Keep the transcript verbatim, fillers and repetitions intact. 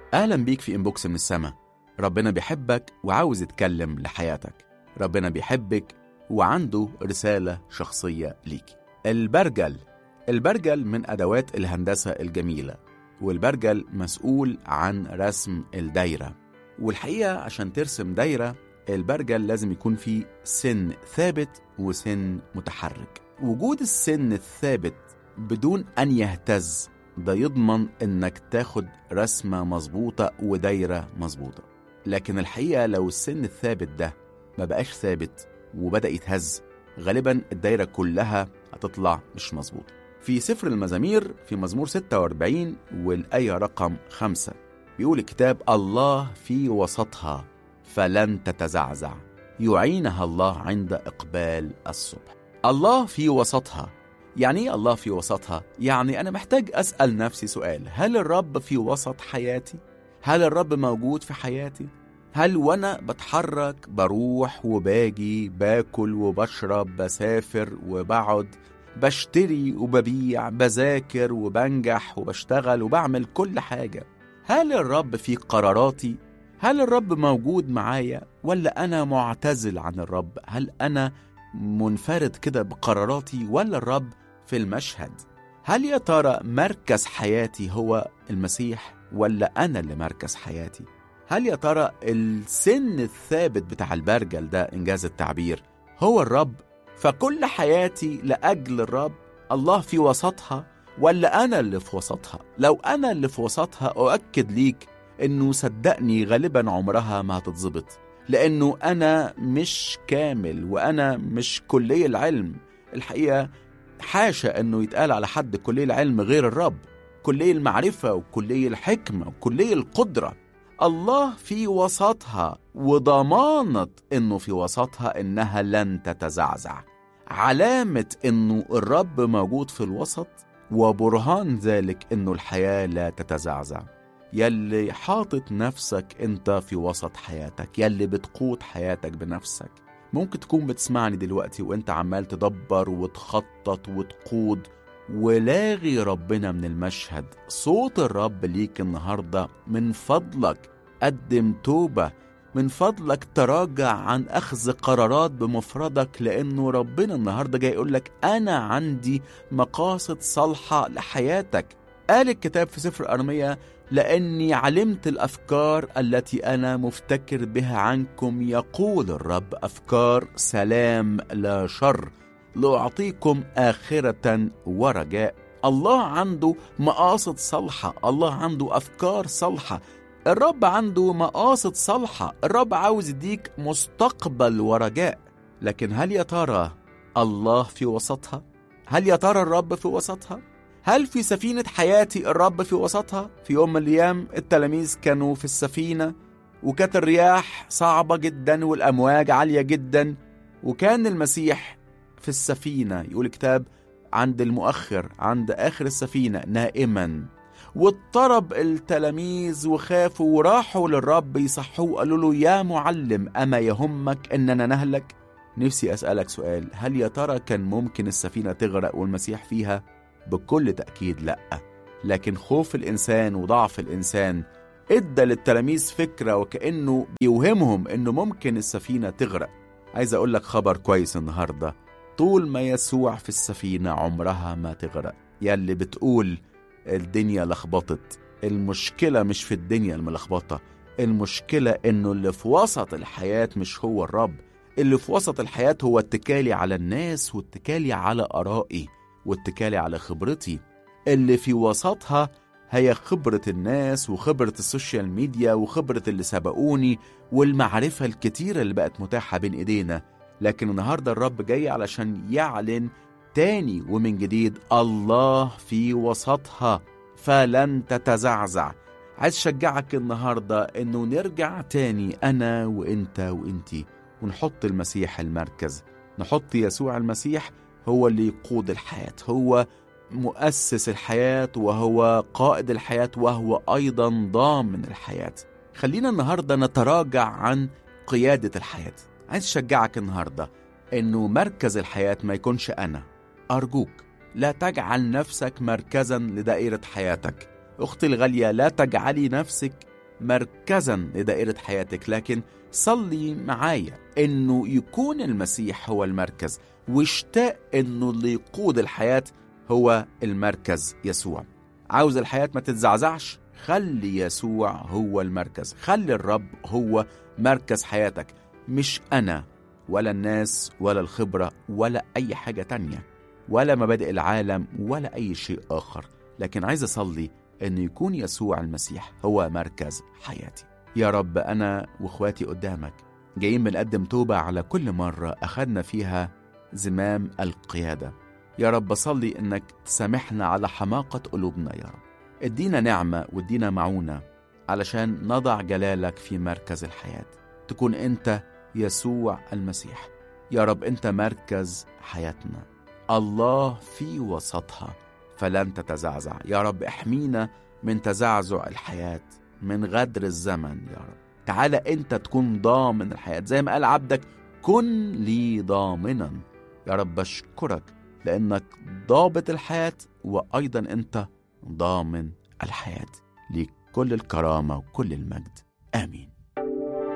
أهلا بيك في إنبوكس من السما. ربنا بيحبك وعاوز يتكلم لحياتك. ربنا بيحبك وعنده رسالة شخصية ليك. البرجل البرجل من أدوات الهندسة الجميلة، والبرجل مسؤول عن رسم الدايرة. والحقيقة عشان ترسم دايرة البرجل لازم يكون فيه سن ثابت وسن متحرك. وجود السن الثابت بدون أن يهتز ده يضمن إنك تاخد رسمة مظبوطة ودايرة مظبوطة. لكن الحقيقة لو السن الثابت ده ما بقاش ثابت وبدأ يتهز، غالبا الدايرة كلها هتطلع مش مظبوطة. في سفر المزامير في مزمور ستة وأربعين والآية رقم خمسة بيقول الكتاب: الله في وسطها فلن تتزعزع، يعينها الله عند إقبال الصبح. الله في وسطها، يعني ايه الله في وسطها؟ يعني أنا محتاج أسأل نفسي سؤال: هل الرب في وسط حياتي؟ هل الرب موجود في حياتي؟ هل وأنا بتحرك بروح وباجي باكل وبشرب بسافر وبقعد بشتري وببيع بذاكر وبنجح وبشتغل وبعمل كل حاجة، هل الرب في قراراتي؟ هل الرب موجود معايا ولا أنا معتزل عن الرب؟ هل أنا منفرد كده بقراراتي ولا الرب في المشهد؟ هل يا ترى مركز حياتي هو المسيح ولا أنا اللي مركز حياتي؟ هل يا ترى السن الثابت بتاع البرجل ده إنجاز التعبير هو الرب؟ فكل حياتي لأجل الرب، الله في وسطها ولا أنا اللي في وسطها؟ لو أنا اللي في وسطها أؤكد ليك إنه صدقني غالبا عمرها ما هتتظبط، لأنه أنا مش كامل وأنا مش كلي العلم. الحقيقة حاشا أنه يتقال على حد كلي العلم غير الرب، كلي المعرفة وكلي الحكمة وكلي القدرة. الله في وسطها، وضمانة أنه في وسطها إنها لن تتزعزع. علامة أنه الرب موجود في الوسط وبرهان ذلك أنه الحياة لا تتزعزع. يلي حاطط نفسك أنت في وسط حياتك، يلي بتقود حياتك بنفسك. ممكن تكون بتسمعني دلوقتي وانت عمال تدبر وتخطط وتقود ولاغي ربنا من المشهد. صوت الرب ليك النهاردة: من فضلك قدم توبة، من فضلك تراجع عن أخذ قرارات بمفردك، لأنه ربنا النهاردة جاي يقولك أنا عندي مقاصد صالحة لحياتك. قال الكتاب في سفر أرميا: لأني علمت الأفكار التي أنا مفتكر بها عنكم، يقول الرب، أفكار سلام لا شر، لأعطيكم آخرة ورجاء. الله عنده مقاصد صالحة، الله عنده أفكار صالحة، الرب عنده مقاصد صالحة، الرب عاوز يديك مستقبل ورجاء. لكن هل يا ترى الله في وسطها؟ هل يا ترى الرب في وسطها؟ هل في سفينة حياتي الرب في وسطها؟ في يوم من الأيام التلاميذ كانوا في السفينة وكانت الرياح صعبة جدا والأمواج عالية جدا، وكان المسيح في السفينة. يقول الكتاب عند المؤخر، عند آخر السفينة نائما. واضطرب التلاميذ وخافوا وراحوا للرب يصحوه، قالوا له: يا معلم، أما يهمك أننا نهلك؟ نفسي أسألك سؤال: هل يا ترى كان ممكن السفينة تغرق والمسيح فيها؟ بكل تأكيد لأ. لكن خوف الإنسان وضعف الإنسان إدى للتلاميذ فكرة وكأنه بيوهمهم أنه ممكن السفينة تغرق. عايز أقول لك خبر كويس النهاردة: طول ما يسوع في السفينة عمرها ما تغرق. يلي بتقول الدنيا لخبطت، المشكلة مش في الدنيا الملخبطة، المشكلة أنه اللي في وسط الحياة مش هو الرب. اللي في وسط الحياة هو اتكالي على الناس واتكالي على آرائي واتكالي على خبرتي. اللي في وسطها هي خبرة الناس وخبرة السوشيال ميديا وخبرة اللي سبقوني والمعرفة الكتيرة اللي بقت متاحة بين إيدينا. لكن النهاردة الرب جاي علشان يعلن تاني ومن جديد: الله في وسطها فلن تتزعزع. عايز شجعك النهاردة إنه نرجع تاني أنا وإنت وإنتي ونحط المسيح المركز، نحط يسوع المسيح هو اللي يقود الحياة، هو مؤسس الحياة وهو قائد الحياة وهو أيضا ضامن الحياة. خلينا النهاردة نتراجع عن قيادة الحياة. عايز أشجعك النهاردة إنه مركز الحياة ما يكونش أنا. أرجوك لا تجعل نفسك مركزا لدائرة حياتك. أختي الغالية، لا تجعلي نفسك مركزا لدائرة حياتك، لكن صلي معايا إنه يكون المسيح هو المركز، واشتاق إنه اللي يقود الحياة هو المركز يسوع. عاوز الحياة ما تتزعزعش؟ خلي يسوع هو المركز، خلي الرب هو مركز حياتك، مش أنا ولا الناس ولا الخبرة ولا أي حاجة تانية ولا مبادئ العالم ولا أي شيء آخر، لكن عايز أصلي أن يكون يسوع المسيح هو مركز حياتي. يا رب أنا وإخواتي قدامك جايين بنقدم توبة على كل مرة أخذنا فيها زمام القيادة. يا رب صلي أنك تسامحنا على حماقة قلوبنا. يا رب ادينا نعمة وادينا معونة علشان نضع جلالك في مركز الحياة، تكون أنت يسوع المسيح. يا رب أنت مركز حياتنا، الله في وسطها فلن تتزعزع. يا رب احمينا من تزعزع الحياة، من غدر الزمن. يا رب تعالى أنت تكون ضامن الحياة زي ما قال عبدك كن لي ضامنا. يا رب بشكرك لأنك ضابط الحياة، وأيضا أنت ضامن الحياة. ليك كل الكرامة وكل المجد. آمين.